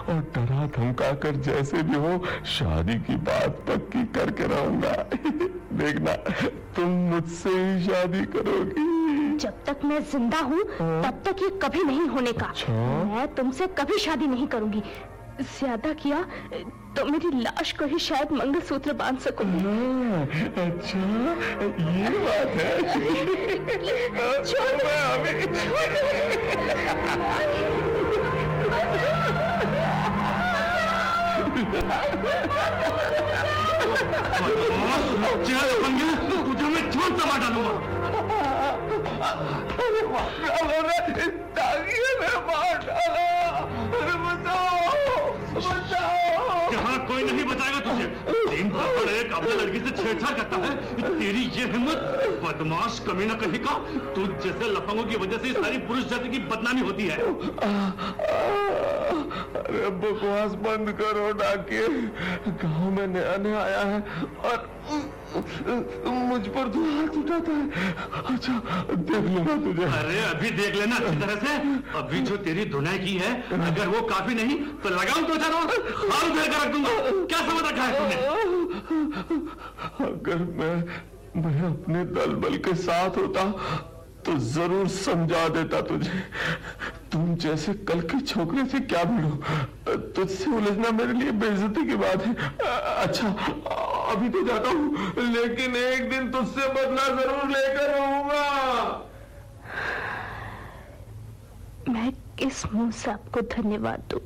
और डरा धमका कर जैसे भी हो शादी की बात पक्की करके रहूंगा। देखना तुम मुझसे ही शादी करोगी। जब तक मैं जिंदा हूँ तब तक ये कभी नहीं होने का। मैं तुमसे कभी शादी नहीं करूंगी। ज्यादा किया तो मेरी लाश को ही शायद मंगलसूत्र बांध सकूंगी। अच्छा ये बात है। तुझे मैं छोड़ दबा डालूंगा। यहाँ कोई नहीं बचाएगा तुझे। दिन भर एक अपने लड़की से छेड़छाड़ करता है, तेरी ये हिम्मत। बदमाश कमीना कहीं का। तू जैसे लफंगों की वजह से सारी पुरुष जाति की बदनामी होती है। अरे बकवास बंद करो डाकिए। गांव में नया नया आया है और मुझ पर तो हाथ उठाता है। अच्छा देख लेना तुझे। अरे अभी देख लेना अच्छी तरह से। अभी जो तेरी धुनाई की है अगर वो काफी नहीं तो लगाऊं तो चारों हाथ उधेड़ कर रख दूंगा। क्या समझ रखा है तूने? अगर मैं अपने दल बल के साथ होता तो जरूर समझा देता तुझे। तुम जैसे कल के छोकरे से क्या भिड़ो। तुझसे उलझना मेरे लिए बेइज्जती की बात है। अच्छा अभी तो जाता हूँ, लेकिन एक दिन तुझसे बदला जरूर लेकर रहूंगा। मैं किस मुंह से आपको धन्यवाद दूं?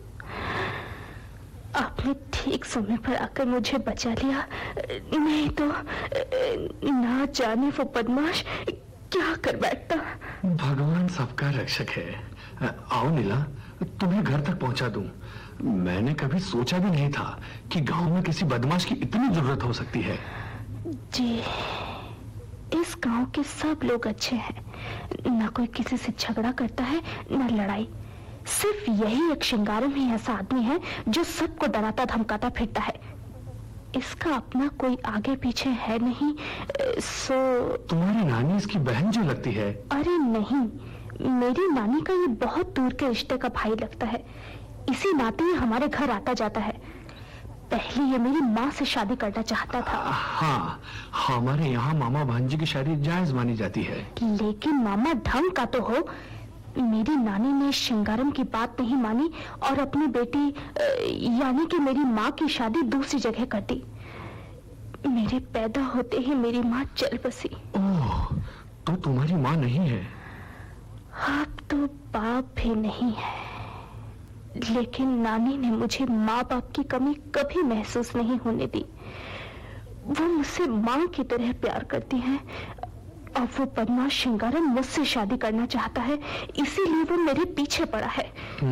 आपने ठीक समय पर आकर मुझे बचा लिया। नहीं तो ना जाने वो बदमाश क्या कर बैठता। भगवान सबका रक्षक है। आओ नीला, तुम्हें घर तक पहुंचा दूं। मैंने कभी सोचा भी नहीं था कि गांव में किसी बदमाश की इतनी जरूरत हो सकती है। जी, इस गांव के सब लोग अच्छे हैं। ना कोई किसी से झगड़ा करता है ना लड़ाई। सिर्फ यही एक श्रृंगारम ही ऐसा आदमी है जो सबको डराता धमकाता फिरता है। इसका अपना कोई आगे पीछे है नहीं। सो तुम्हारी नानी इसकी बहन जो लगती है? अरे नहीं, मेरी नानी का ये बहुत दूर के रिश्ते का भाई लगता है। इसी नाते ही हमारे घर आता जाता है। पहले ये मेरी माँ से शादी करना चाहता था। हाँ, हमारे यहाँ मामा भांजी की शादी जायज मानी जाती है। लेकिन मामा ढंग का तो हो। मेरी नानी ने श्रृंगारम की बात नहीं मानी और अपनी बेटी यानी कि मेरी माँ की शादी दूसरी जगह कर दी। मेरे पैदा होते ही मेरी माँ चल बसी। ओह, तो तुम्हारी माँ नहीं है? अब तो बाप भी नहीं है, लेकिन नानी ने मुझे माँ बाप की कमी कभी महसूस नहीं होने दी। वो मुझसे माँ की तरह प्यार करती हैं। अब वो बदमाश श्रृंगारम मुझसे शादी करना चाहता है, इसीलिए वो मेरे पीछे पड़ा है।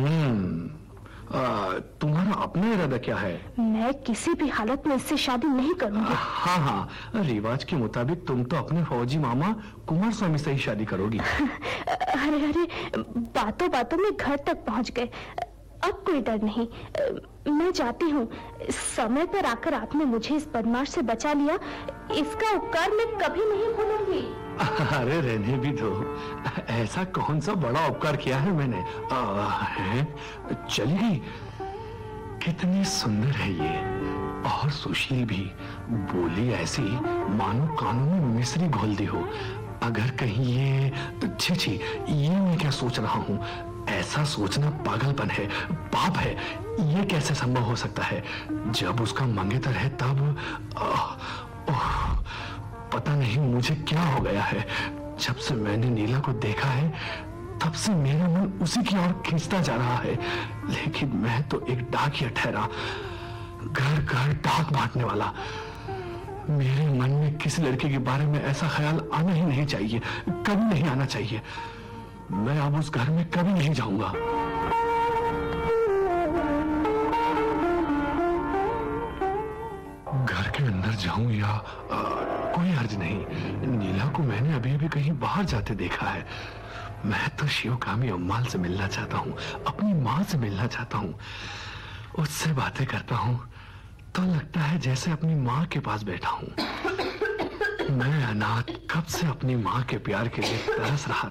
तुम्हारा अपना इरादा क्या है? मैं किसी भी हालत में इससे शादी नहीं करूंगी। हाँ, रिवाज के मुताबिक तुम तो अपने फौजी मामा कुमार स्वामी से ही शादी करोगी। अरे बातों बातों में घर तक पहुंच गए। अब कोई डर नहीं। मैं जाती हूँ। समय पर आकर आपने मुझे इस बदमाश से बचा लिया, इसका उपकार मैं कभी नहीं भूलूंगी। अरे रहने भी दो। ऐसा कौन सा बड़ा उपकार किया है मैंने? चली गई। कितनी सुंदर है ये, और सुशील भी। बोली ऐसी मानो कानों में मिश्री घोल दी हो। अगर कहीं ये छी, ये मैं क्या सोच रहा हूँ? ऐसा सोचना पागलपन है, पाप है। ये कैसे संभव हो सकता है? जब उसका मंगेतर है तब पता नहीं मुझे क्या हो गया है। जब से मैंने नीला को देखा है तब से मेरा मन उसी की ओर खींचता जा रहा है। लेकिन मैं तो एक डाकिया ठहरा, घर घर डाक बांटने वाला। मेरे मन में किसी लड़के के बारे में ऐसा ख्याल आना ही नहीं चाहिए, कभी नहीं आना चाहिए। मैं अब उस घर में कभी नहीं जाऊंगा। घर के अंदर जाऊं या कोई हर्ज नहीं। नीला को मैंने अभी अभी कहीं बाहर जाते देखा है। मैं तो शिवकामी अम्माल से मिलना चाहता हूँ, अपनी माँ से मिलना चाहता हूँ। उससे बातें करता हूँ तो लगता है जैसे अपनी माँ के पास बैठा हूँ। मैं अनाथ कब से अपनी माँ के प्यार के लिए तरस रहा